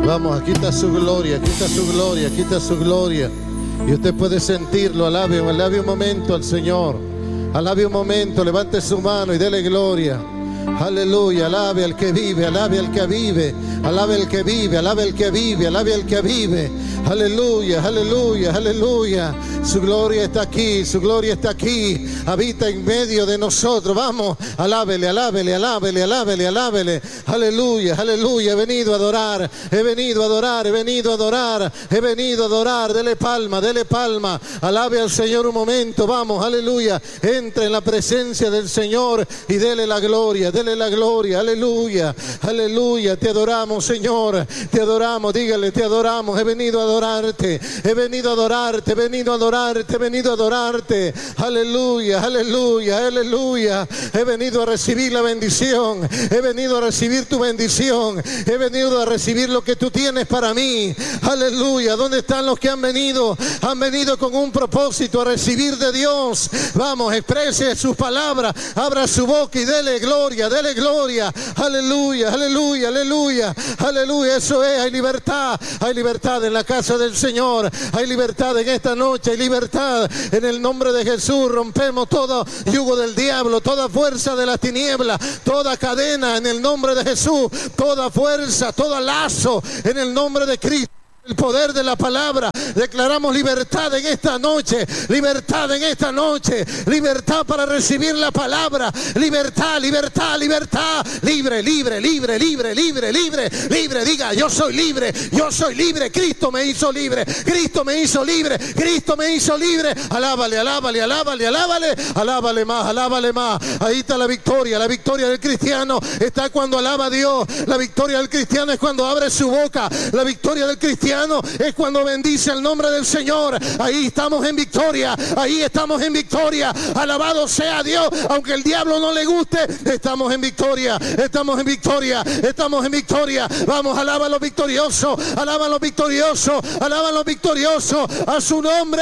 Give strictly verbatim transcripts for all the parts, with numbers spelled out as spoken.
Vamos, aquí está su gloria, aquí está su gloria, aquí está su gloria. Y usted puede sentirlo. Alabe, alabe un momento al Señor. Alabe un momento, levante su mano y dele gloria. Aleluya, alabe al que vive, alabe al que vive, alabe al que vive, alabe al que vive, alabe al que vive. Aleluya, aleluya, aleluya. Su gloria está aquí, su gloria está aquí. Habita en medio de nosotros. Vamos, alábele, alábele, alábele, alábele, alábele. Aleluya, aleluya. He venido a adorar, he venido a adorar, he venido a adorar, he venido a adorar. Dele palma, dele palma. Alabe al Señor un momento. Vamos, aleluya. Entre en la presencia del Señor y dele la gloria, dele la gloria. Aleluya, aleluya. Te adoramos, Señor. Te adoramos, dígale, te adoramos. He venido a adorarte, he venido a adorarte, he venido a adorarte, he venido a adorarte. Aleluya, aleluya, aleluya. He venido a recibir la bendición, he venido a recibir tu bendición, he venido a recibir lo que tú tienes para mí. Aleluya. ¿Dónde están los que han venido? Han venido con un propósito, a recibir de Dios. Vamos, exprese sus palabras, abra su boca y dele gloria, dele gloria. Aleluya, aleluya, aleluya, aleluya. Eso es, hay libertad, hay libertad en la casa del Señor, hay libertad en esta noche, hay libertad en el nombre de Jesús. Rompemos todo yugo del diablo, toda fuerza de la tiniebla, toda cadena en el nombre de Jesús, toda fuerza, todo lazo en el nombre de Cristo. El poder de la palabra. Declaramos libertad en esta noche, libertad en esta noche, libertad para recibir la palabra, libertad, libertad, libertad, libre, libre, libre, libre, libre, libre, libre. Diga, yo soy libre, yo soy libre. Cristo me hizo libre, Cristo me hizo libre, Cristo me hizo libre. Alábale, alábale, alábale, alábale, alábale más, alábale más. Ahí está la victoria, la victoria del cristiano está cuando alaba a Dios. La victoria del cristiano es cuando abre su boca. La victoria del cristiano es cuando bendice el nombre del Señor. Ahí estamos en victoria, ahí estamos en victoria. Alabado sea Dios, aunque el diablo no le guste, estamos en victoria, estamos en victoria, estamos en victoria. Vamos, alábalo victorioso, alábalo victorioso, alábalo victorioso a su nombre.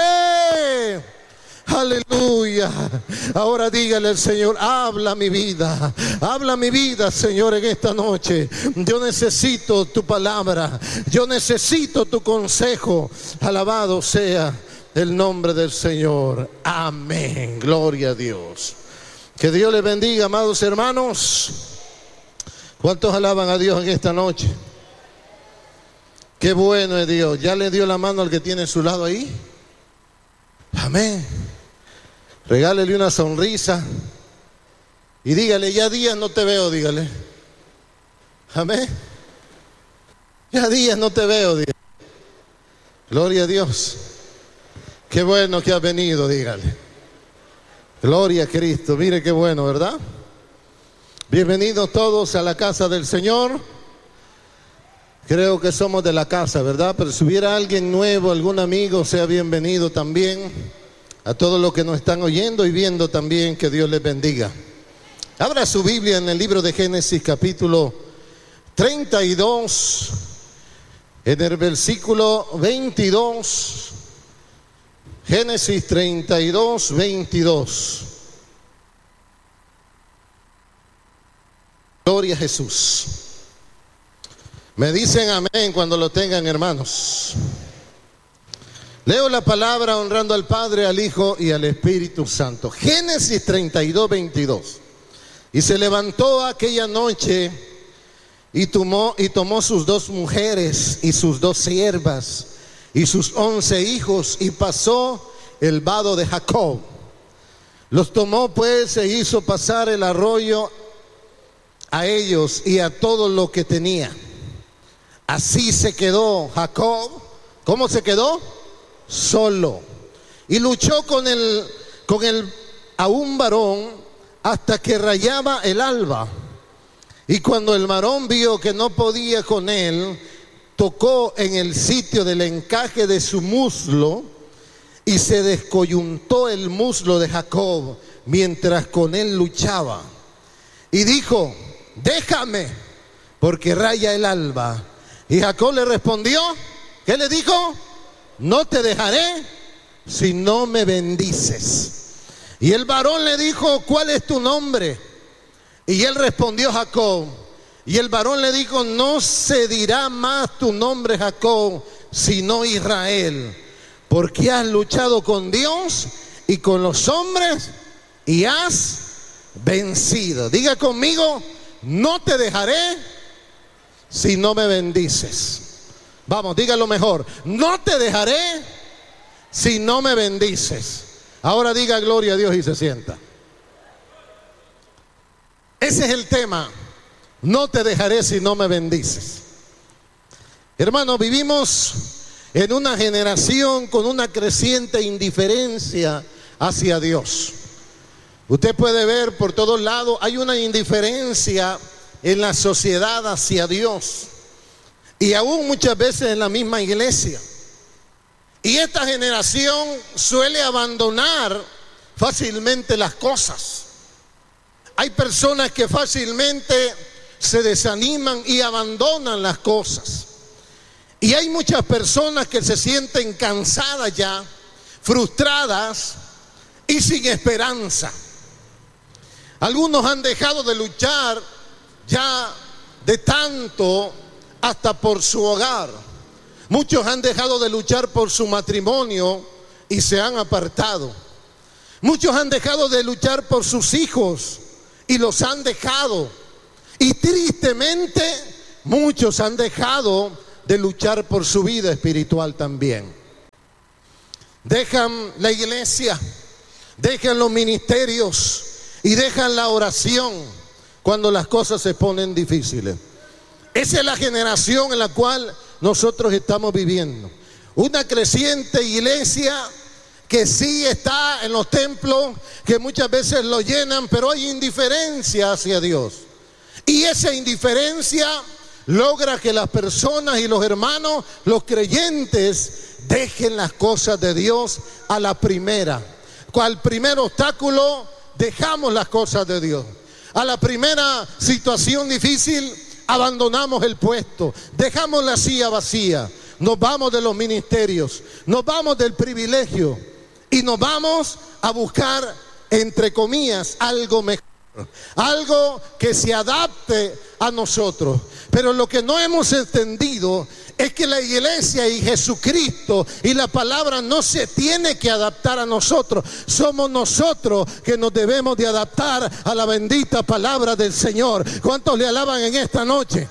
Aleluya. Ahora dígale al Señor, habla mi vida, habla mi vida, Señor, en esta noche. Yo necesito tu palabra, yo necesito tu consejo. Alabado sea el nombre del Señor. Amén. Gloria a Dios. Que Dios les bendiga, amados hermanos. ¿Cuántos alaban a Dios en esta noche? Qué bueno es Dios. ¿Ya le dio la mano al que tiene a su lado ahí? Amén. Regálele una sonrisa y dígale, ya días no te veo, dígale. Amén. Ya días no te veo, dígale. Gloria a Dios. Qué bueno que has venido, dígale. Gloria a Cristo. Mire qué bueno, ¿verdad? Bienvenidos todos a la casa del Señor. Creo que somos de la casa, ¿verdad? Pero si hubiera alguien nuevo, algún amigo, sea bienvenido también. A todos los que nos están oyendo y viendo también, que Dios les bendiga. Abra su Biblia en el libro de Génesis capítulo treinta y dos, en el versículo veintidós. Génesis treinta y dos, veintidós. Gloria a Jesús. Me dicen amén cuando lo tengan, hermanos. Leo la palabra honrando al Padre, al Hijo y al Espíritu Santo. Génesis treinta y dos, veintidós. Y se levantó aquella noche y tomó, y tomó sus dos mujeres y sus dos siervas y sus once hijos y pasó el vado de Jacob. Los tomó pues e hizo pasar el arroyo a ellos y a todo lo que tenía. Así se quedó Jacob. ¿Cómo se quedó? Solo. Y luchó con el, con el a un varón hasta que rayaba el alba. Y cuando el varón vio que no podía con él, tocó en el sitio del encaje de su muslo y se descoyuntó el muslo de Jacob mientras con él luchaba. Y dijo, déjame, porque raya el alba. Y Jacob le respondió, ¿qué le dijo? No te dejaré si no me bendices. Y el varón le dijo, ¿cuál es tu nombre? Y él respondió, Jacob. Y el varón le dijo: no se dirá más tu nombre Jacob, sino Israel, porque has luchado con Dios y con los hombres y has vencido. Diga conmigo: no te dejaré si no me bendices. Vamos, dígalo mejor: no te dejaré si no me bendices. Ahora diga gloria a Dios y se sienta. Ese es el tema: no te dejaré si no me bendices. Hermanos, vivimos en una generación con una creciente indiferencia hacia Dios. Usted puede ver por todos lados, hay una indiferencia en la sociedad hacia Dios, y aún muchas veces en la misma iglesia. Y esta generación suele abandonar fácilmente las cosas. Hay personas que fácilmente se desaniman y abandonan las cosas. Y hay muchas personas que se sienten cansadas ya, frustradas y sin esperanza. Algunos han dejado de luchar ya de tanto hasta por su hogar. Muchos han dejado de luchar por su matrimonio y se han apartado. Muchos han dejado de luchar por sus hijos y los han dejado. Y tristemente muchos han dejado de luchar por su vida espiritual también. Dejan la iglesia, dejan los ministerios y dejan la oración cuando las cosas se ponen difíciles. Esa es la generación en la cual nosotros estamos viviendo. Una creciente iglesia que sí está en los templos, que muchas veces lo llenan, pero hay indiferencia hacia Dios. Y esa indiferencia logra que las personas y los hermanos, los creyentes, dejen las cosas de Dios a la primera. Al primer obstáculo, dejamos las cosas de Dios. A la primera situación difícil, abandonamos el puesto, dejamos la silla vacía, nos vamos de los ministerios, nos vamos del privilegio y nos vamos a buscar, entre comillas, algo mejor, algo que se adapte a nosotros. Pero lo que no hemos entendido es que la iglesia y Jesucristo y la palabra no se tiene que adaptar a nosotros. Somos nosotros que nos debemos de adaptar a la bendita palabra del Señor. ¿Cuántos le alaban en esta noche?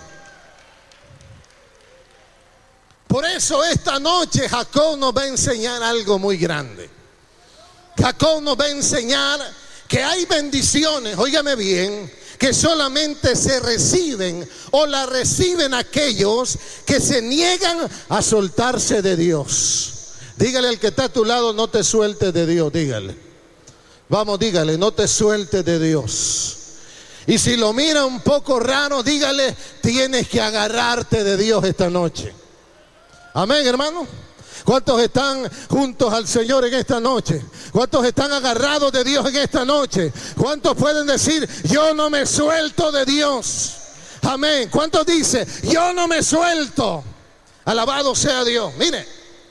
Por eso esta noche Jacob nos va a enseñar algo muy grande. Jacob nos va a enseñar que hay bendiciones, óigame bien, que solamente se reciben o la reciben aquellos que se niegan a soltarse de Dios. Dígale al que está a tu lado: no te sueltes de Dios. Dígale, vamos, dígale: no te sueltes de Dios. Y si lo mira un poco raro, dígale: tienes que agarrarte de Dios esta noche. Amén, hermano. ¿Cuántos están juntos al Señor en esta noche? ¿Cuántos están agarrados de Dios en esta noche? ¿Cuántos pueden decir: yo no me suelto de Dios? Amén. ¿Cuántos dicen: yo no me suelto? Alabado sea Dios. Mire,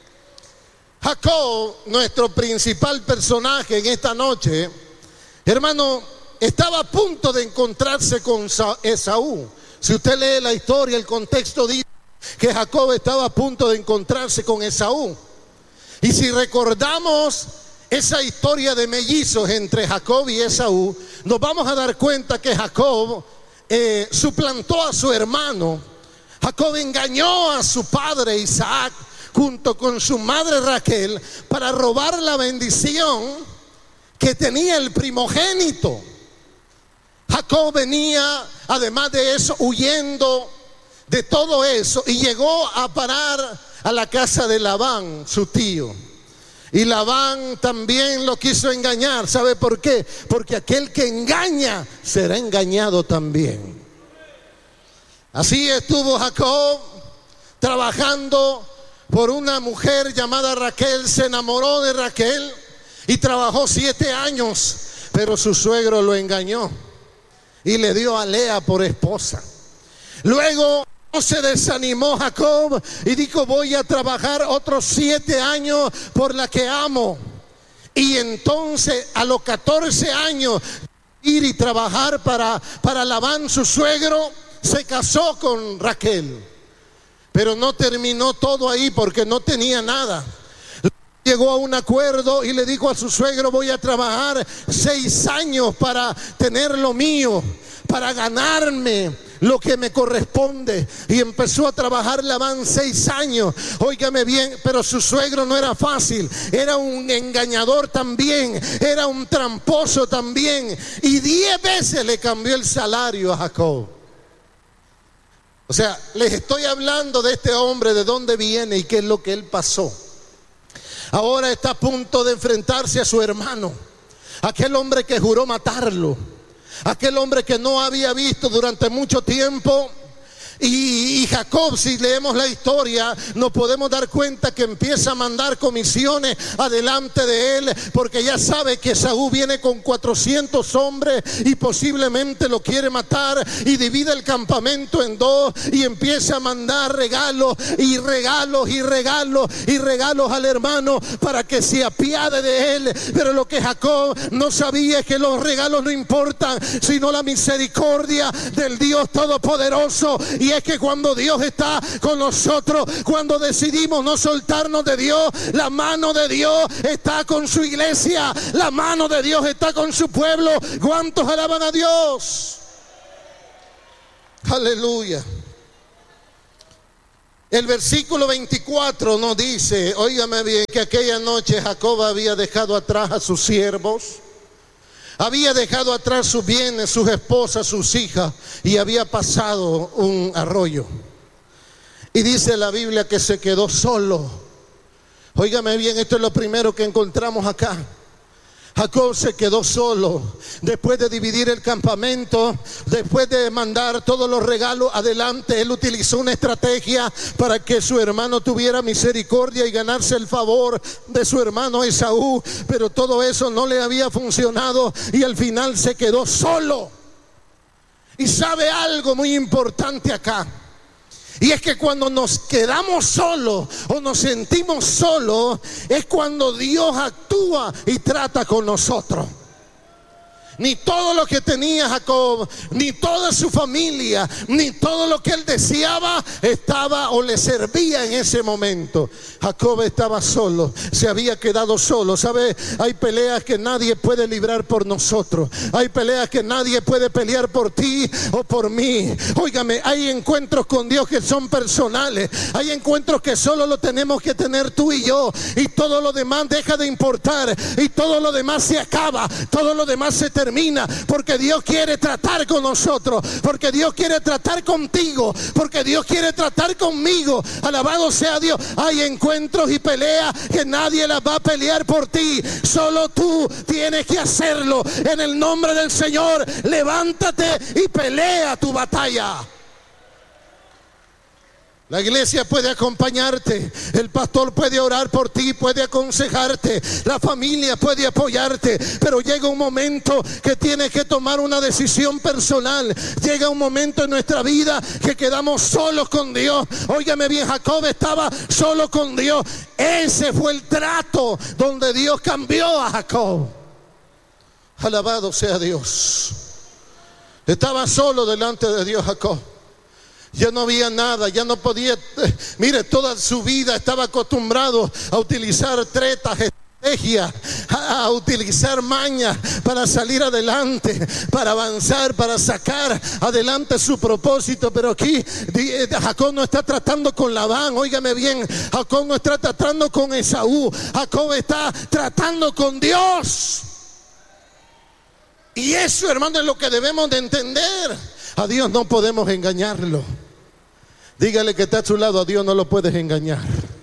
Jacob, nuestro principal personaje en esta noche, hermano, estaba a punto de encontrarse con Esaú. Si usted lee la historia, el contexto dice que Jacob estaba a punto de encontrarse con Esaú. Y si recordamos esa historia de mellizos entre Jacob y Esaú, nos vamos a dar cuenta que Jacob eh, suplantó a su hermano. Jacob engañó a su padre Isaac junto con su madre Raquel para robar la bendición que tenía el primogénito. Jacob venía, además de eso, huyendo de todo eso, y llegó a parar a la casa de Labán, su tío. Y Labán también lo quiso engañar. ¿Sabe por qué? Porque aquel que engaña será engañado también. Así estuvo Jacob trabajando por una mujer llamada Raquel. Se enamoró de Raquel y trabajó siete años, pero su suegro lo engañó y le dio a Lea por esposa. Luego se desanimó Jacob y dijo: voy a trabajar otros siete años por la que amo. Y entonces a los catorce años ir y trabajar para, para Labán, su suegro, se casó con Raquel, pero no terminó todo ahí porque no tenía nada. Llegó a un acuerdo y le dijo a su suegro: voy a trabajar seis años para tener lo mío, para ganarme lo que me corresponde. Y empezó a trabajar Labán seis años. Óigame bien, pero su suegro no era fácil. Era un engañador también, era un tramposo también. Y diez veces le cambió el salario a Jacob. O sea, les estoy hablando de este hombre, de dónde viene y qué es lo que él pasó. Ahora está a punto de enfrentarse a su hermano, aquel hombre que juró matarlo, aquel hombre que no había visto durante mucho tiempo. Y, y Jacob, si leemos la historia, nos podemos dar cuenta que empieza a mandar comisiones adelante de él, porque ya sabe que Saúl viene con cuatrocientos hombres y posiblemente lo quiere matar, y divide el campamento en dos y empieza a mandar regalos y regalos y regalos y regalos al hermano para que se apiade de él. Pero lo que Jacob no sabía es que los regalos no importan, sino la misericordia del Dios Todopoderoso. Y es que cuando Dios está con nosotros, cuando decidimos no soltarnos de Dios, la mano de Dios está con su iglesia, la mano de Dios está con su pueblo. ¿Cuántos alaban a Dios? Aleluya. El versículo veinticuatro nos dice, óigame bien, que aquella noche Jacob había dejado atrás a sus siervos, había dejado atrás sus bienes, sus esposas, sus hijas, y había pasado un arroyo. Y dice la Biblia que se quedó solo. Óigame bien, esto es lo primero que encontramos acá. Jacob se quedó solo. Después de dividir el campamento, después de mandar todos los regalos adelante, él utilizó una estrategia para que su hermano tuviera misericordia y ganarse el favor de su hermano Esaú. Pero todo eso no le había funcionado y al final se quedó solo. Y sabe algo muy importante acá, y es que cuando nos quedamos solos o nos sentimos solos, es cuando Dios actúa y trata con nosotros. Ni todo lo que tenía Jacob, ni toda su familia, ni todo lo que él deseaba estaba o le servía en ese momento. Jacob estaba solo, se había quedado solo. ¿Sabe? Hay peleas que nadie puede librar por nosotros. Hay peleas que nadie puede pelear por ti o por mí. Óigame, hay encuentros con Dios que son personales. Hay encuentros que solo lo tenemos que tener tú y yo. Y todo lo demás deja de importar. Y todo lo demás se acaba. Todo lo demás se termina. Termina, porque Dios quiere tratar con nosotros, porque Dios quiere tratar contigo, porque Dios quiere tratar conmigo. Alabado sea Dios. Hay encuentros y peleas que nadie las va a pelear por ti, solo tú tienes que hacerlo. En el nombre del Señor, levántate y pelea tu batalla. La iglesia puede acompañarte, el pastor puede orar por ti, puede aconsejarte, la familia puede apoyarte, pero llega un momento que tienes que tomar una decisión personal. Llega un momento en nuestra vida que quedamos solos con Dios. Óigame bien, Jacob estaba solo con Dios. Ese fue el trato donde Dios cambió a Jacob. Alabado sea Dios. Estaba solo delante de Dios Jacob. Ya no había nada, ya no podía. Eh, mire, toda su vida estaba acostumbrado a utilizar tretas, estrategias, a, a utilizar mañas para salir adelante, para avanzar, para sacar adelante su propósito. Pero aquí eh, Jacob no está tratando con Labán, óigame bien. Jacob no está tratando con Esaú, Jacob está tratando con Dios. Y eso, hermano, es lo que debemos de entender. A Dios no podemos engañarlo. Dígale que está a su lado, a Dios no lo puedes engañar.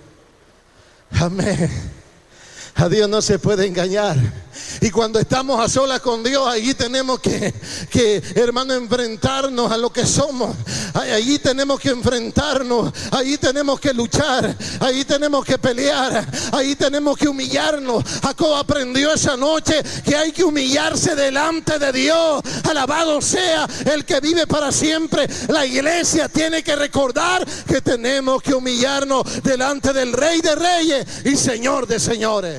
Amén. A Dios no se puede engañar. Y cuando estamos a solas con Dios, allí tenemos que, que, hermano, enfrentarnos a lo que somos. Allí tenemos que enfrentarnos, allí tenemos que luchar, allí tenemos que pelear, allí tenemos que humillarnos. Jacob aprendió esa noche que hay que humillarse delante de Dios. Alabado sea el que vive para siempre. La iglesia tiene que recordar que tenemos que humillarnos delante del Rey de Reyes y Señor de Señores.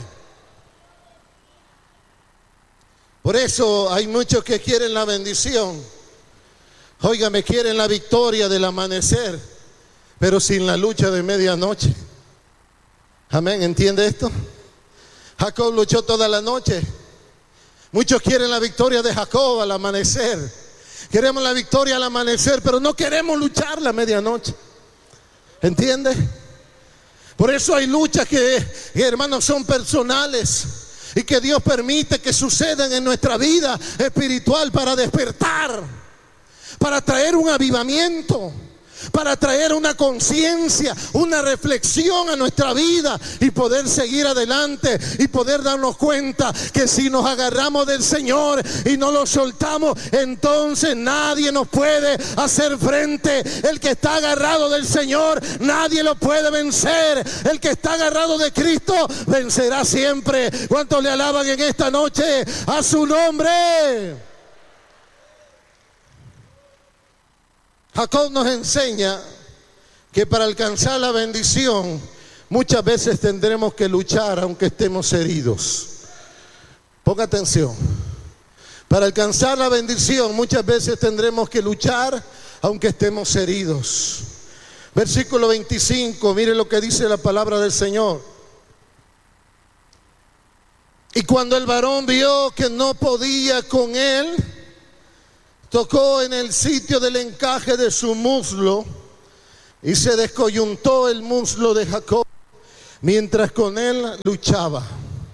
Por eso hay muchos que quieren la bendición. Óigame, quieren la victoria del amanecer, pero sin la lucha de medianoche. Amén, ¿entiende esto? Jacob luchó toda la noche. Muchos quieren la victoria de Jacob al amanecer. Queremos la victoria al amanecer, pero no queremos luchar la medianoche. ¿Entiende? Por eso hay luchas que, que, hermanos, son personales y que Dios permite que sucedan en nuestra vida espiritual para despertar, para traer un avivamiento, para traer una conciencia, una reflexión a nuestra vida y poder seguir adelante y poder darnos cuenta que si nos agarramos del Señor y no lo soltamos, entonces nadie nos puede hacer frente. El que está agarrado del Señor, nadie lo puede vencer. El que está agarrado de Cristo vencerá siempre. ¿Cuántos le alaban en esta noche a su nombre? Jacob nos enseña que para alcanzar la bendición muchas veces tendremos que luchar aunque estemos heridos. Ponga atención. Para alcanzar la bendición muchas veces tendremos que luchar aunque estemos heridos. Versículo veinticinco, mire lo que dice la palabra del Señor. Y cuando el varón vio que no podía con él, tocó en el sitio del encaje de su muslo y se descoyuntó el muslo de Jacob mientras con él luchaba.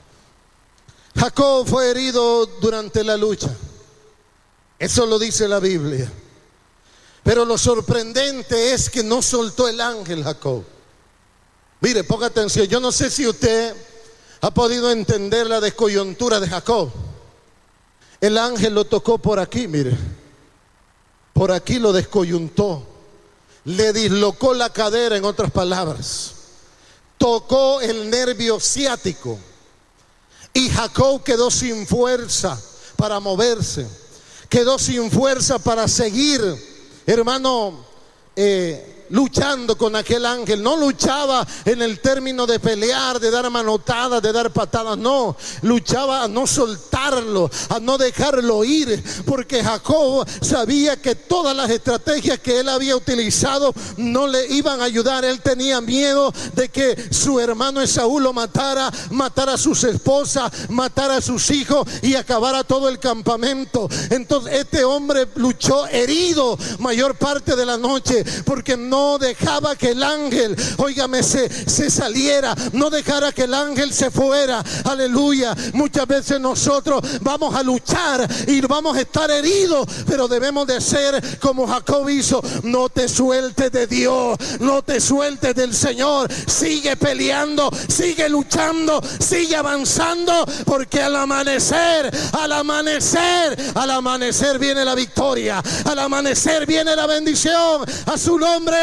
Jacob fue herido durante la lucha. Eso lo dice la Biblia. Pero lo sorprendente es que no soltó el ángel Jacob. Mire, ponga atención. Yo no sé si usted ha podido entender la descoyuntura de Jacob. El ángel lo tocó por aquí, mire. Por aquí lo descoyuntó, le dislocó la cadera, en otras palabras, tocó el nervio ciático y Jacob quedó sin fuerza para moverse, quedó sin fuerza para seguir, hermano, eh, luchando con aquel ángel. No luchaba en el término de pelear, de dar manotadas, de dar patadas, no, luchaba a no soltarlo, a no dejarlo ir, porque Jacob sabía que todas las estrategias que él había utilizado no le iban a ayudar. Él tenía miedo de que su hermano Esaú lo matara, matara a sus esposas, matara a sus hijos y acabara todo el campamento. Entonces este hombre luchó herido mayor parte de la noche, porque no No dejaba que el ángel, óigame, se, se saliera, no dejara que el ángel se fuera. Aleluya. Muchas veces nosotros vamos a luchar y vamos a estar heridos, pero debemos de ser como Jacob hizo. No te sueltes de Dios, no te sueltes del Señor. Sigue peleando, sigue luchando, sigue avanzando, porque al amanecer, al amanecer, al amanecer viene la victoria, al amanecer viene la bendición. A su nombre.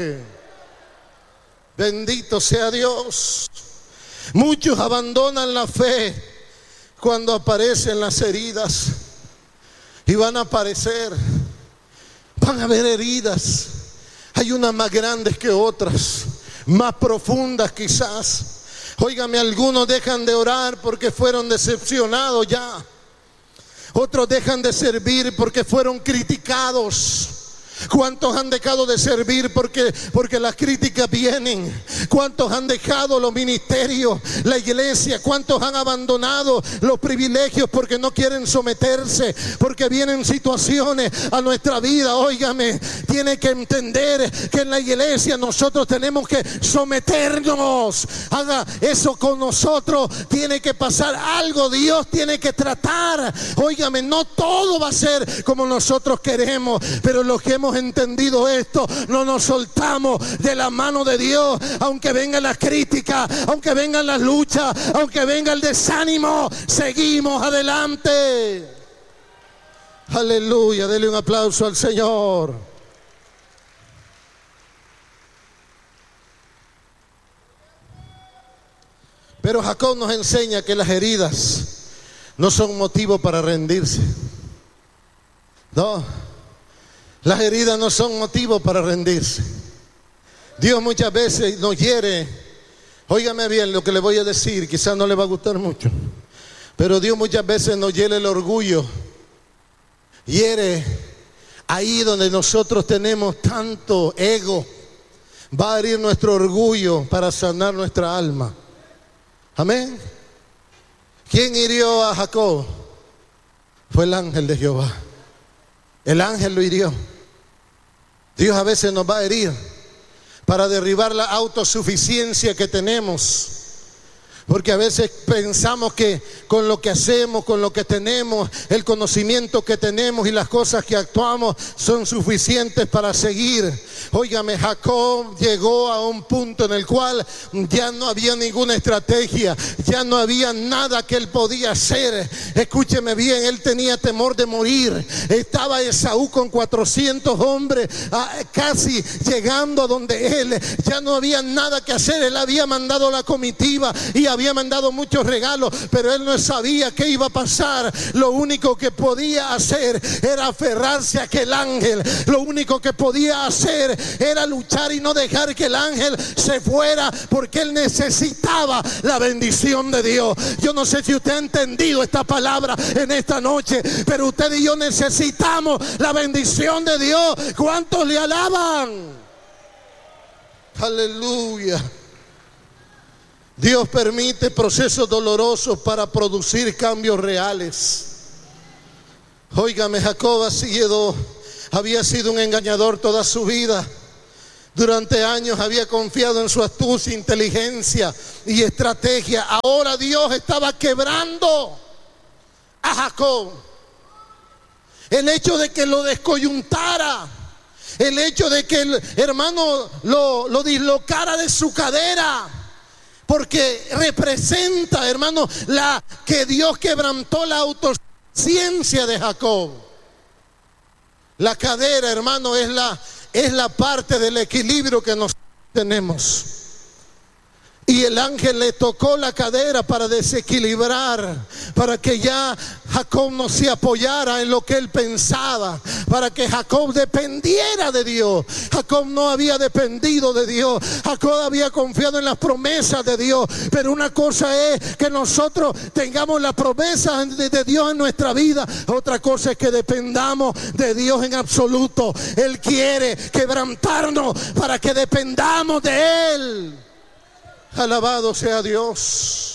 Bendito sea Dios. Muchos abandonan la fe cuando aparecen las heridas, y van a aparecer, van a haber heridas. Hay unas más grandes que otras, más profundas quizás. Óigame, algunos dejan de orar porque fueron decepcionados ya. Otros dejan de servir porque fueron criticados. ¿Cuántos han dejado de servir porque, porque las críticas vienen? ¿Cuántos han dejado los ministerios, la iglesia? ¿Cuántos han abandonado los privilegios porque no quieren someterse? Porque vienen situaciones a nuestra vida. Óigame, tiene que entender que en la iglesia nosotros tenemos que someternos. Haga eso con nosotros. Tiene que pasar algo, Dios tiene que tratar. Óigame, no todo va a ser como nosotros queremos, pero los que hemos entendido esto, no nos soltamos de la mano de Dios. Aunque vengan las críticas, aunque vengan las luchas, aunque venga el desánimo, seguimos adelante. Aleluya, dele un aplauso al Señor. Pero Jacob nos enseña que las heridas no son motivo para rendirse. No, las heridas no son motivo para rendirse. Dios muchas veces nos hiere. Óigame bien lo que le voy a decir, quizás no le va a gustar mucho, pero Dios muchas veces nos hiere el orgullo, hiere Ahí donde nosotros tenemos tanto ego, va a herir nuestro orgullo para sanar nuestra alma. Amén. ¿Quién hirió a Jacob? Fue el ángel de Jehová. El ángel lo hirió. Dios a veces nos va a herir para derribar la autosuficiencia que tenemos. Porque a veces pensamos que con lo que hacemos, con lo que tenemos, el conocimiento que tenemos y las cosas que actuamos son suficientes para seguir. Óigame, Jacob llegó a un punto en el cual ya no había ninguna estrategia, ya no había nada que él podía hacer. Escúcheme bien, él tenía temor de morir. Estaba Esaú con cuatrocientos hombres casi llegando a donde él. Ya no había nada que hacer. Él había mandado la comitiva y había mandado muchos regalos, pero él no sabía qué iba a pasar. Lo único que podía hacer era aferrarse a aquel ángel. Lo único que podía hacer era luchar y no dejar que el ángel se fuera, porque él necesitaba la bendición de Dios. Yo no sé si usted ha entendido esta palabra en esta noche, pero usted y yo necesitamos la bendición de Dios. ¿Cuántos le alaban? Aleluya. Dios permite procesos dolorosos para producir cambios reales. Óigame, Jacob ha sido, había sido un engañador toda su vida. Durante años había confiado en su astucia, inteligencia y estrategia. Ahora Dios estaba quebrando a Jacob. El hecho de que lo descoyuntara, el hecho de que el hermano lo, lo dislocara de su cadera, porque representa, hermano, la que Dios quebrantó la autosuficiencia de Jacob. La cadera, hermano, es la, es la parte del equilibrio que nosotros tenemos. Y el ángel le tocó la cadera para desequilibrar, para que ya Jacob no se apoyara en lo que él pensaba, para que Jacob dependiera de Dios. Jacob no había dependido de Dios, Jacob había confiado en las promesas de Dios. Pero una cosa es que nosotros tengamos las promesas de, de Dios en nuestra vida, otra cosa es que dependamos de Dios en absoluto. Él quiere quebrantarnos para que dependamos de Él. Alabado sea Dios.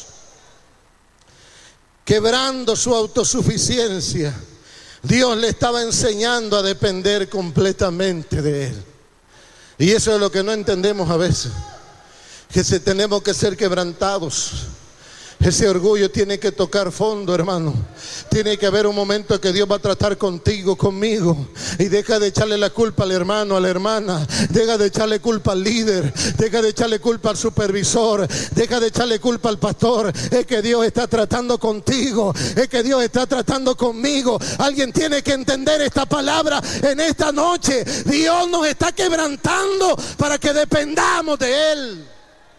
Quebrando su autosuficiencia, Dios le estaba enseñando a depender completamente de Él. Y eso es lo que no entendemos a veces, que se, tenemos que ser quebrantados. Ese orgullo tiene que tocar fondo, hermano. Tiene que haber un momento que Dios va a tratar contigo, conmigo. Y deja de echarle la culpa al hermano, a la hermana. Deja de echarle culpa al líder. Deja de echarle culpa al supervisor. Deja de echarle culpa al pastor. Es que Dios está tratando contigo. Es que Dios está tratando conmigo. Alguien tiene que entender esta palabra en esta noche. Dios nos está quebrantando para que dependamos de Él.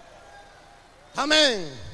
Amén.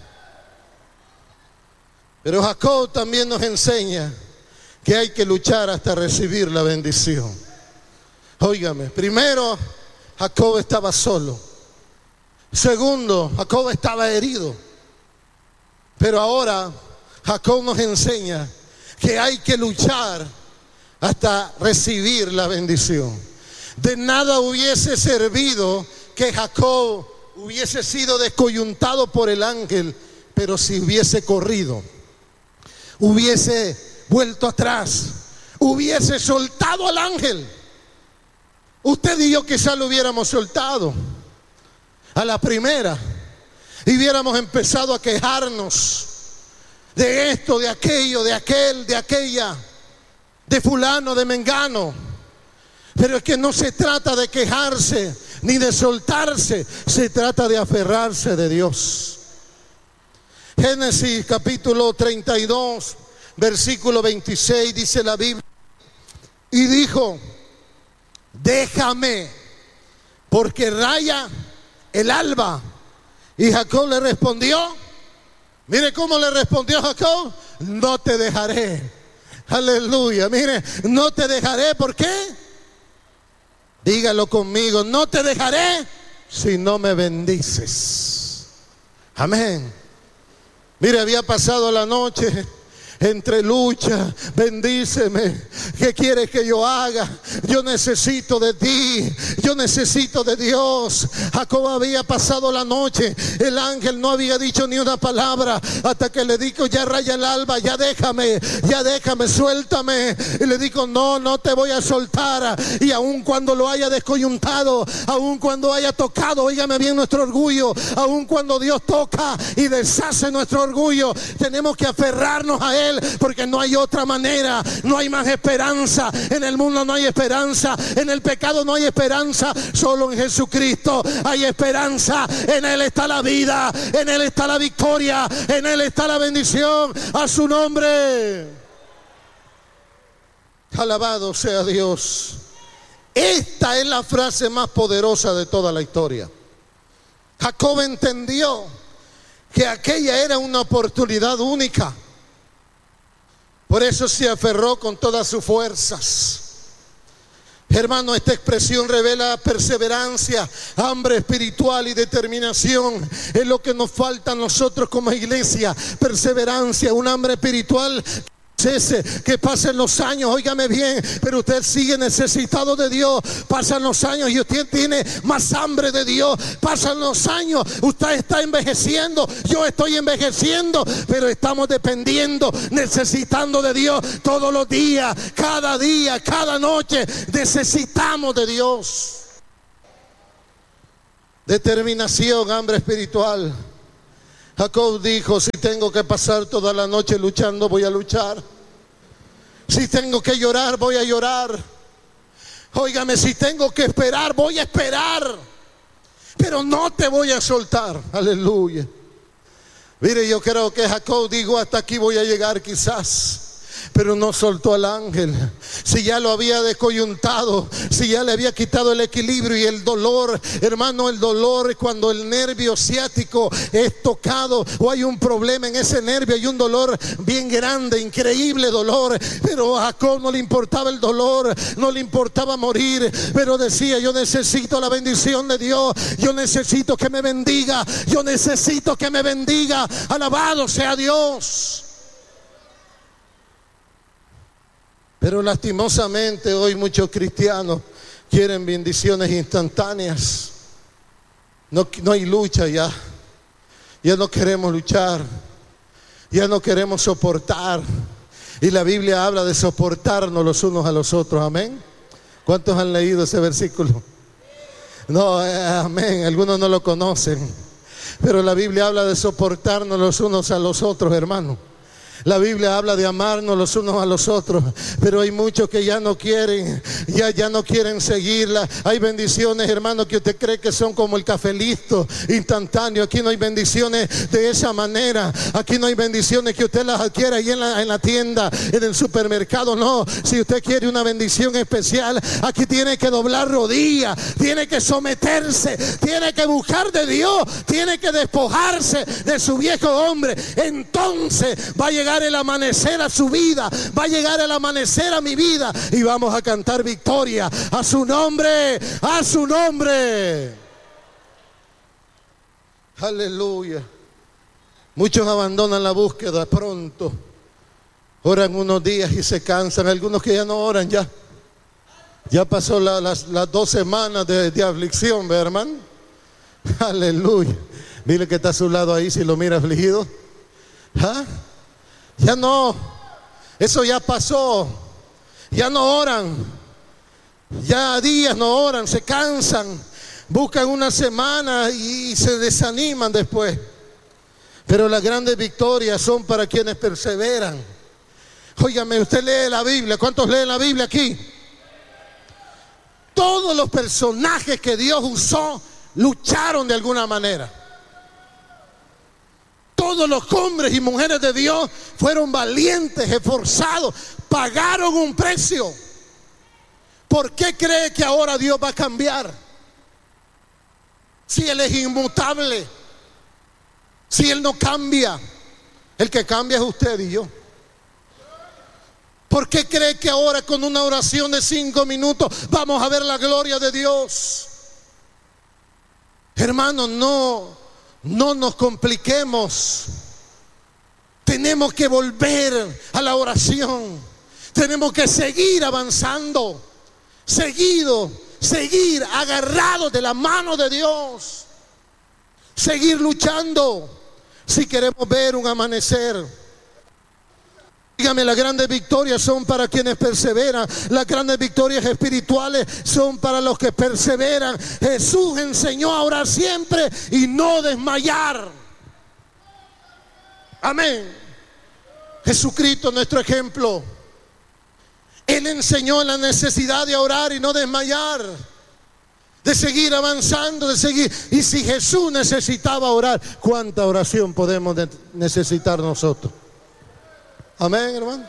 Pero Jacob también nos enseña que hay que luchar hasta recibir la bendición. Óigame, primero, Jacob estaba solo. Segundo, Jacob estaba herido. Pero ahora, Jacob nos enseña que hay que luchar hasta recibir la bendición. De nada hubiese servido que Jacob hubiese sido descoyuntado por el ángel, pero si hubiese corrido, hubiese vuelto atrás, hubiese soltado al ángel. Usted y yo quizá lo hubiéramos soltado a la primera y hubiéramos empezado a quejarnos de esto, de aquello, de aquel, de aquella, de fulano, de mengano. Pero es que no se trata de quejarse ni de soltarse, se trata de aferrarse de Dios. Génesis capítulo treinta y dos, versículo veintiséis, dice la Biblia: y dijo, déjame, porque raya el alba. Y Jacob le respondió, mire cómo le respondió Jacob: no te dejaré. Aleluya, mire, no te dejaré. ¿Por qué? Dígalo conmigo: no te dejaré si no me bendices. Amén. Mire, había pasado la noche, entre lucha, bendíceme. ¿Qué quieres que yo haga? Yo necesito de ti, yo necesito de Dios. Jacob había pasado la noche, el ángel no había dicho ni una palabra, hasta que le dijo: ya raya el alba, ya déjame, ya déjame, suéltame. Y le dijo: no, no te voy a soltar. Y aun cuando lo haya descoyuntado, aun cuando haya tocado, óigame bien, nuestro orgullo, aun cuando Dios toca y deshace nuestro orgullo, tenemos que aferrarnos a Él, porque no hay otra manera, no hay más esperanza. En el mundo no hay esperanza, en el pecado no hay esperanza, solo en Jesucristo hay esperanza. En Él está la vida, en Él está la victoria, en Él está la bendición. A su nombre, alabado sea Dios. Esta es la frase más poderosa de toda la historia. Jacob entendió que aquella era una oportunidad única. Por eso se aferró con todas sus fuerzas. Hermano, esta expresión revela perseverancia, hambre espiritual y determinación. Es lo que nos falta a nosotros como iglesia: perseverancia, un hambre espiritual. Que pasen los años, óigame bien, pero usted sigue necesitado de Dios. Pasan los años y usted tiene más hambre de Dios. Pasan los años, usted está envejeciendo, yo estoy envejeciendo, pero estamos dependiendo, necesitando de Dios todos los días, cada día, cada noche. Necesitamos de Dios. Determinación, hambre espiritual. Jacob dijo: si tengo que pasar toda la noche luchando, voy a luchar. Si tengo que llorar, voy a llorar. Óigame, si tengo que esperar, voy a esperar. Pero no te voy a soltar. Aleluya. Mire, yo creo que Jacob dijo: hasta aquí voy a llegar quizás. Pero no soltó al ángel. Si ya lo había descoyuntado, si ya le había quitado el equilibrio y el dolor, hermano, el dolor es cuando el nervio ciático es tocado o hay un problema en ese nervio, hay un dolor bien grande, increíble dolor. Pero a Jacob no le importaba el dolor, no le importaba morir, pero decía: yo necesito la bendición de Dios, yo necesito que me bendiga, yo necesito que me bendiga. Alabado sea Dios. Pero lastimosamente hoy muchos cristianos quieren bendiciones instantáneas. No, no hay lucha ya. Ya no queremos luchar. Ya no queremos soportar. Y la Biblia habla de soportarnos los unos a los otros. Amén. ¿Cuántos han leído ese versículo? No, eh, amén. Algunos no lo conocen. Pero la Biblia habla de soportarnos los unos a los otros, hermano. La Biblia habla de amarnos los unos a los otros, pero hay muchos que ya no quieren, ya, ya no quieren seguirla. Hay bendiciones, hermano, que usted cree que son como el café listo, instantáneo. Aquí no hay bendiciones de esa manera. Aquí no hay bendiciones que usted las adquiera ahí en la, en la tienda, en el supermercado. No, si usted quiere una bendición especial, aquí tiene que doblar rodillas, tiene que someterse, tiene que buscar de Dios, tiene que despojarse de su viejo hombre. Entonces va a llegar el amanecer a su vida, va a llegar el amanecer a mi vida, y vamos a cantar victoria a su nombre, a su nombre. Aleluya. Muchos abandonan la búsqueda pronto, oran unos días y se cansan. Algunos que ya no oran, ya ya pasó la, las, las dos semanas de, de aflicción, ¿ve, hermano? Aleluya. Dile que está a su lado ahí, si lo mira afligido. ¿Ah? Ya no, eso ya pasó. Ya no oran, ya días no oran, se cansan, buscan una semana y se desaniman después. Pero las grandes victorias son para quienes perseveran. Óigame, usted lee la Biblia. ¿Cuántos leen la Biblia aquí? Todos los personajes que Dios usó lucharon de alguna manera. Todos los hombres y mujeres de Dios fueron valientes, esforzados, pagaron un precio. ¿Por qué cree que ahora Dios va a cambiar? Si Él es inmutable, si Él no cambia, el que cambia es usted y yo. ¿Por qué cree que ahora con una oración de cinco minutos vamos a ver la gloria de Dios? Hermanos, no, no nos compliquemos. tenemos que volver a la oración. Tenemos que seguir avanzando, seguido, seguir agarrados de la mano de Dios, seguir luchando si queremos ver un amanecer. Dígame, las grandes victorias son para quienes perseveran. Las grandes victorias espirituales son para los que perseveran. Jesús enseñó a orar siempre y no desmayar. Amén. Jesucristo, nuestro ejemplo, Él enseñó la necesidad de orar y no desmayar, de seguir avanzando, de seguir. Y si Jesús necesitaba orar, ¿cuánta oración podemos necesitar nosotros? Amén, hermano.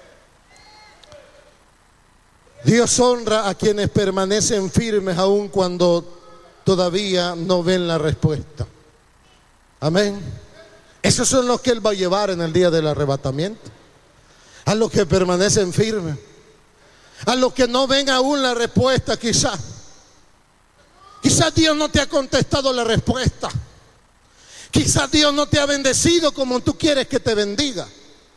Dios honra a quienes permanecen firmes aun cuando todavía no ven la respuesta. Amén. Esos son los que Él va a llevar en el día del arrebatamiento. A los que permanecen firmes, a los que no ven aún la respuesta. Quizás Quizás Dios no te ha contestado la respuesta. Quizás Dios no te ha bendecido como tú quieres que te bendiga.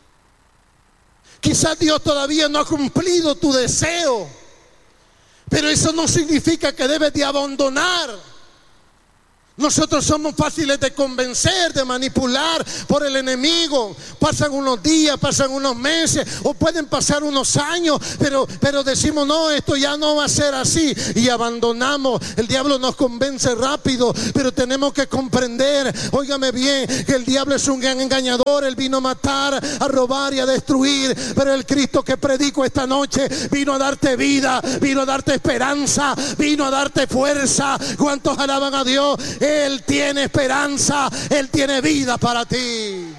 Quizás Dios todavía no ha cumplido tu deseo, pero eso no significa que debes de abandonar. Nosotros somos fáciles de convencer, de manipular por el enemigo. Pasan unos días, pasan unos meses, o pueden pasar unos años, pero, pero decimos, no, esto ya no va a ser así, y abandonamos. El diablo nos convence rápido, pero tenemos que comprender, óigame bien, que el diablo es un gran engañador. Él vino a matar, a robar y a destruir, pero el Cristo que predico esta noche vino a darte vida, vino a darte esperanza, vino a darte fuerza. ¿Cuántos alaban a Dios? Él tiene esperanza, Él tiene vida para ti.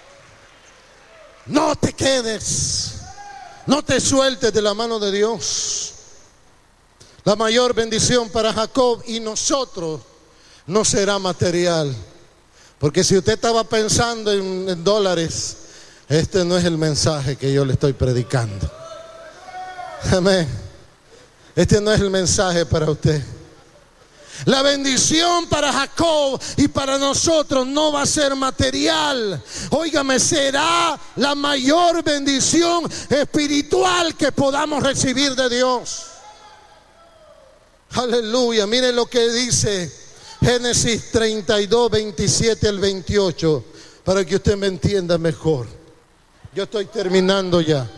No te quedes, no te sueltes de la mano de Dios. La mayor bendición para Jacob y nosotros no será material, porque si usted estaba pensando en, en dólares, este no es el mensaje que yo le estoy predicando. Amén. Este no es el mensaje para usted. La bendición para Jacob y para nosotros no va a ser material. Óigame, será la mayor bendición espiritual que podamos recibir de Dios. Aleluya. Mire lo que dice Génesis treinta y dos, veintisiete al veintiocho, para que usted me entienda mejor. Yo estoy terminando ya.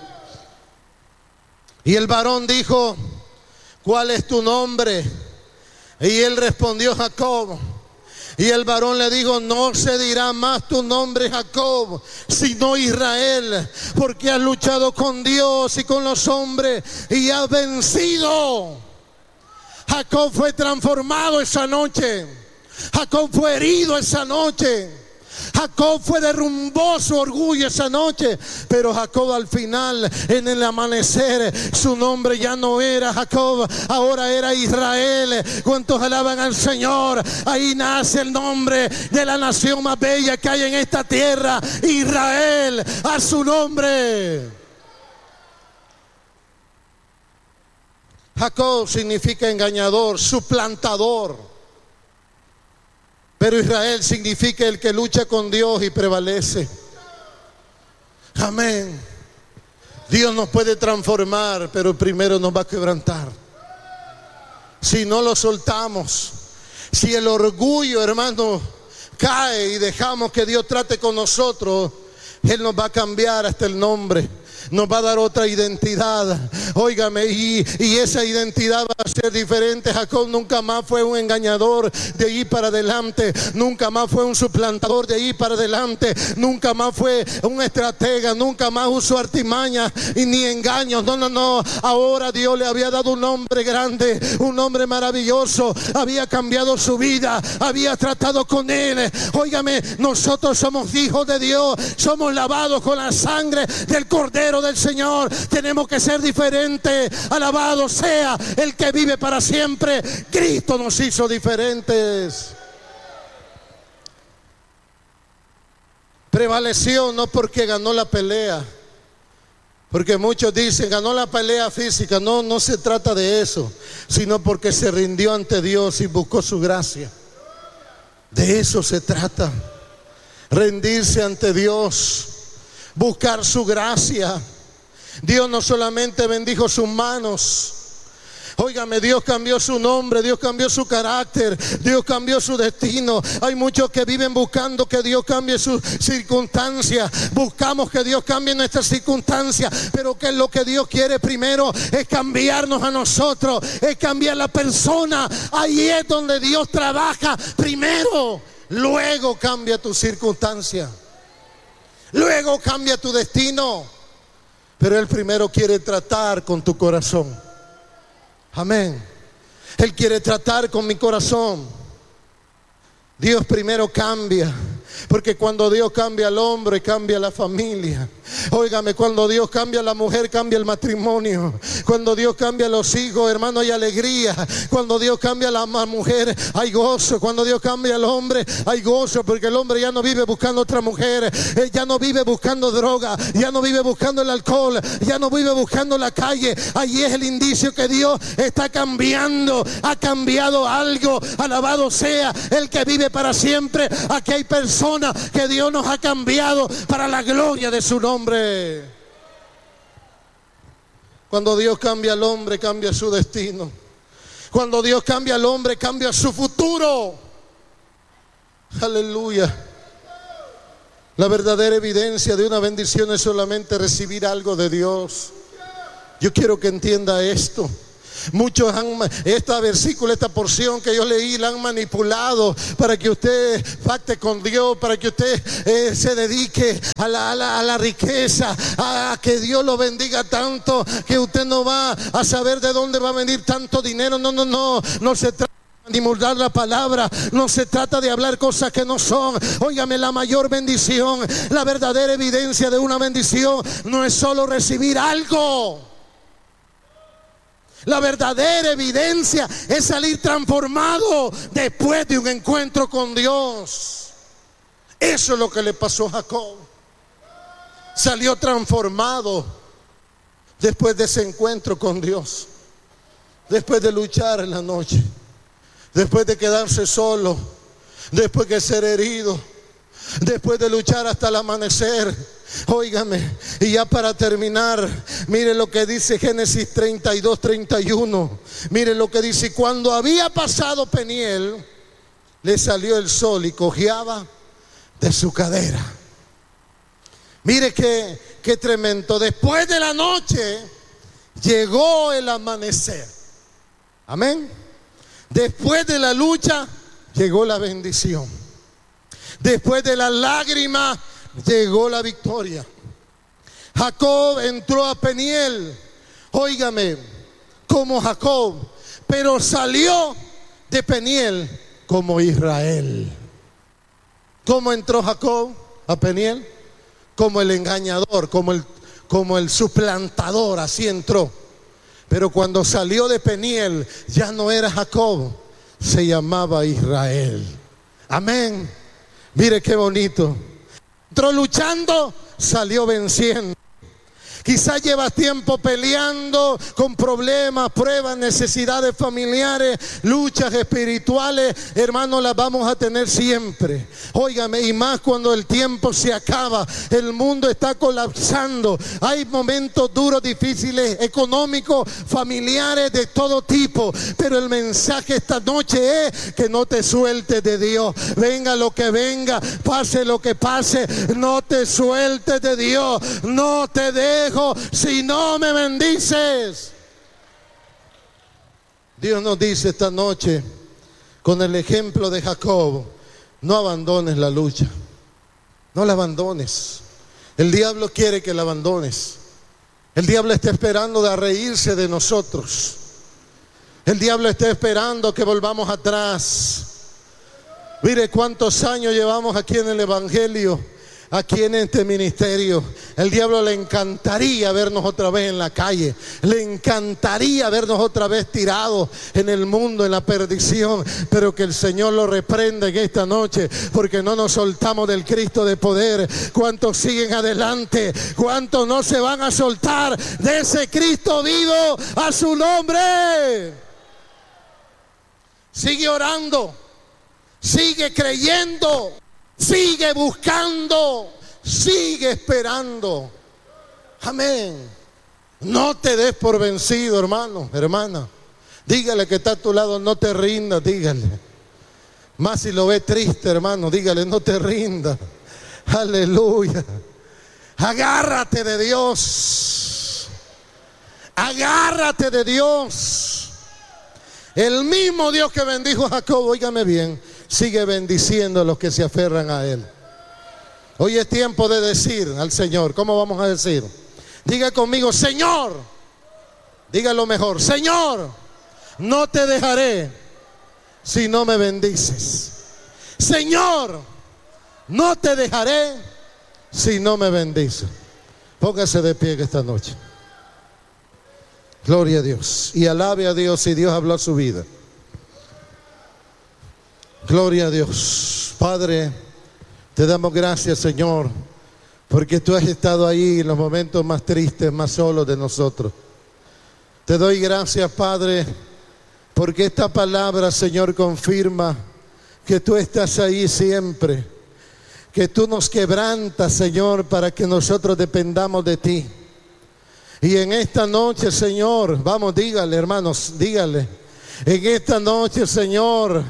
Y el varón dijo, ¿cuál es tu nombre? Y él respondió, Jacob. Y el varón le dijo, no se dirá más tu nombre Jacob, sino Israel, porque has luchado con Dios y con los hombres y has vencido. Jacob fue transformado esa noche. Jacob fue herido esa noche. Jacob fue derrumbó su orgullo esa noche, pero Jacob al final, en el amanecer, su nombre ya no era Jacob, ahora era Israel. ¿Cuántos alaban al Señor? Ahí nace el nombre de la nación más bella que hay en esta tierra, Israel, a su nombre. Jacob significa engañador, suplantador. Pero Israel significa el que lucha con Dios y prevalece. Amén. Dios nos puede transformar, pero primero nos va a quebrantar. Si no lo soltamos, si el orgullo, hermano, cae y dejamos que Dios trate con nosotros, Él nos va a cambiar hasta el nombre. Nos va a dar otra identidad. Óigame, y, y esa identidad va a ser diferente. Jacob nunca más fue un engañador de ahí para adelante. Nunca más fue un suplantador de ahí para adelante. Nunca más fue un estratega. Nunca más usó artimañas y ni engaños. No, no, no. Ahora Dios le había dado un nombre grande, un nombre maravilloso. Había cambiado su vida. Había tratado con él. Óigame, nosotros somos hijos de Dios. Somos lavados con la sangre del Cordero del Señor. Tenemos que ser diferentes. Alabado sea el que vive para siempre. Cristo nos hizo diferentes. Prevaleció no porque ganó la pelea, porque muchos dicen ganó la pelea física. No, no se trata de eso, sino porque se rindió ante Dios y buscó su gracia. De eso se trata, rendirse ante Dios. buscar su gracia. Dios no solamente bendijo sus manos. Óigame, Dios cambió su nombre, Dios cambió su carácter, Dios cambió su destino. Hay muchos que viven buscando que Dios cambie sus circunstancias. Buscamos que Dios cambie nuestras circunstancias, pero que lo que Dios quiere primero es cambiarnos a nosotros, es cambiar la persona. Ahí es donde Dios trabaja primero, luego cambia tu circunstancia, luego cambia tu destino. Pero Él primero quiere tratar con tu corazón. Amén. Él quiere tratar con mi corazón. Dios primero cambia, porque cuando Dios cambia al hombre, cambia la familia. Óigame, cuando Dios cambia a la mujer, cambia el matrimonio. Cuando Dios cambia a los hijos, hermano, hay alegría. Cuando Dios cambia a la mujer, hay gozo. Cuando Dios cambia al hombre, hay gozo, porque el hombre ya no vive buscando otra mujer. Él ya no vive buscando droga, ya no vive buscando el alcohol, ya no vive buscando la calle. Allí es el indicio que Dios está cambiando. Ha cambiado algo. Alabado sea el que vive para siempre. Aquí hay personas que Dios nos ha cambiado para la gloria de su nombre. Cuando Dios cambia al hombre, cambia su destino. Cuando Dios cambia al hombre, cambia su futuro. Aleluya. La verdadera evidencia de una bendición es solamente recibir algo de Dios. Yo quiero que entienda esto. Muchos han, esta versículo, esta porción que yo leí, la han manipulado para que usted pacte con Dios, para que usted eh, se dedique a la, a, la, a la riqueza, a, a que Dios lo bendiga tanto que usted no va a saber de dónde va a venir tanto dinero. No, no, no, no se trata de manipular la palabra, no se trata de hablar cosas que no son. Óigame, la mayor bendición, la verdadera evidencia de una bendición no es solo recibir algo. La verdadera evidencia es salir transformado después de un encuentro con Dios. Eso es lo que le pasó a Jacob. Salió transformado después de ese encuentro con Dios. Después de luchar en la noche, después de quedarse solo, después de ser herido, después de luchar hasta el amanecer. Óigame, y ya para terminar, mire lo que dice Génesis treinta y dos, treinta y uno. Mire lo que dice: cuando había pasado Peniel, le salió el sol y cojeaba de su cadera. Mire qué, qué tremendo. Después de la noche llegó el amanecer. Amén. Después de la lucha llegó la bendición. Después de las lágrimas llegó la victoria. Jacob entró a Peniel, óigame, como Jacob, pero salió de Peniel como Israel. ¿Cómo entró Jacob a Peniel? Como el engañador, como el, como el suplantador, así entró. Pero cuando salió de Peniel ya no era Jacob, se llamaba Israel. Amén. Mire qué bonito. Entró luchando, salió venciendo. Quizás llevas tiempo peleando con problemas, pruebas, necesidades familiares, luchas espirituales. Hermano, las vamos a tener siempre. Óigame, y más cuando el tiempo se acaba. El mundo está colapsando. Hay momentos duros, difíciles, económicos, familiares, de todo tipo. Pero el mensaje esta noche es que no te sueltes de Dios. Venga lo que venga, pase lo que pase, no te sueltes de Dios. No te dejo si no me bendices. Dios nos dice esta noche, con el ejemplo de Jacob: no abandones la lucha, no la abandones. El diablo quiere que la abandones. El diablo está esperando de reírse de nosotros. El diablo está esperando que volvamos atrás. Mire cuántos años llevamos aquí en el evangelio, aquí en este ministerio. El diablo le encantaría vernos otra vez en la calle, le encantaría vernos otra vez tirados en el mundo, en la perdición. Pero que el Señor lo reprenda en esta noche, porque no nos soltamos del Cristo de poder. ¿Cuántos siguen adelante? ¿Cuántos no se van a soltar de ese Cristo vivo? A su nombre. Sigue orando, sigue creyendo, sigue buscando, Sigue esperando. Amén. No te des por vencido, hermano, hermana. Dígale que está a tu lado, no te rindas, dígale. Más si lo ve triste, hermano, dígale, no te rindas. Aleluya. Agárrate de Dios. Agárrate de Dios. El mismo Dios que bendijo a Jacob, óigame bien, sigue bendiciendo a los que se aferran a Él. Hoy es tiempo de decir al Señor, ¿cómo vamos a decir? Diga conmigo, Señor, dígalo mejor, Señor, no te dejaré si no me bendices. Señor, no te dejaré si no me bendices. Póngase de pie esta noche. Gloria a Dios. Y alabe a Dios si Dios habló a su vida. Gloria a Dios. Padre, te damos gracias, Señor, porque tú has estado ahí en los momentos más tristes, más solos de nosotros. Te doy gracias, Padre, porque esta palabra, Señor, confirma que tú estás ahí siempre, que tú nos quebrantas, Señor, para que nosotros dependamos de ti. Y en esta noche, Señor, vamos, dígale, hermanos, dígale, en esta noche, Señor,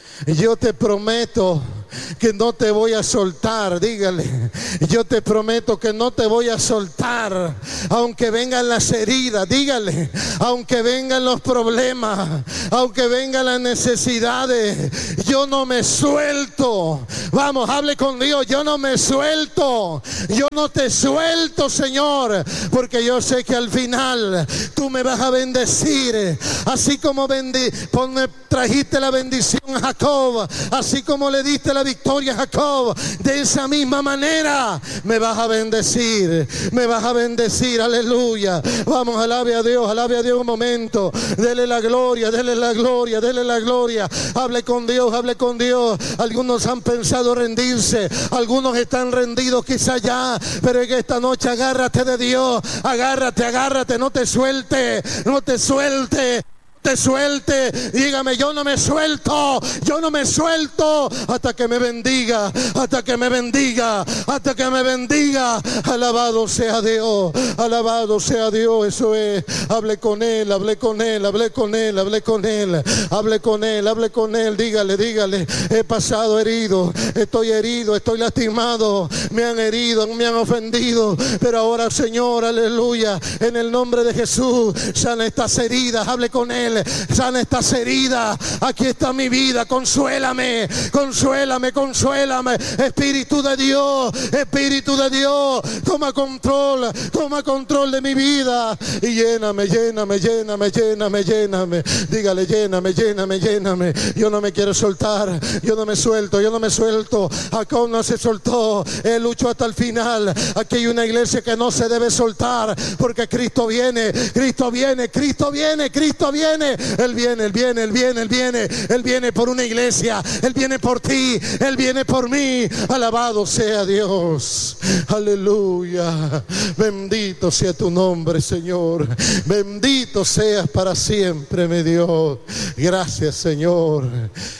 yo te prometo que no te voy a soltar, dígale, yo te prometo que no te voy a soltar, aunque vengan las heridas, dígale, aunque vengan los problemas, aunque vengan las necesidades, yo no me suelto. Vamos, hable con Dios, yo no me suelto, yo no te suelto, Señor, porque yo sé que al final tú me vas a bendecir, así como bendi me trajiste la bendición a Jacob, así como le diste la victoria a Jacob, de esa misma manera me vas a bendecir, me vas a bendecir, aleluya. Vamos, alabe a Dios, alabe a Dios un momento, dele la gloria, dele la gloria, dele la gloria, hable con Dios, hable con Dios. Algunos han pensado rendirse, algunos están rendidos quizá ya, pero en esta noche agárrate de Dios, agárrate, agárrate, no te suelte, no te suelte. Te suelte, dígame, yo no me suelto, yo no me suelto hasta que me bendiga, hasta que me bendiga, hasta que me bendiga. Alabado sea Dios, alabado sea Dios. Eso es, hable con Él, hable con Él, hable con Él, hable con Él, hable con Él, hable con Él, dígale, dígale, he pasado herido, estoy herido, estoy lastimado, me han herido, me han ofendido, pero ahora, Señor, aleluya, en el nombre de Jesús, sana estas heridas, hable con Él. Sana estas heridas, aquí está mi vida, consuélame, consuélame, consuélame, Espíritu de Dios, Espíritu de Dios, toma control, toma control de mi vida y lléname, lléname, lléname, lléname, lléname, dígale, lléname, lléname, lléname, yo no me quiero soltar, yo no me suelto, yo no me suelto. Jacob no se soltó, él luchó hasta el final. Aquí hay una iglesia que no se debe soltar, porque Cristo viene, Cristo viene, Cristo viene, Cristo viene. Él viene, Él viene, Él viene, Él viene, Él viene por una iglesia, Él viene por ti, Él viene por mí. Alabado sea Dios, aleluya. Bendito sea tu nombre, Señor. Bendito seas para siempre, mi Dios. Gracias, Señor.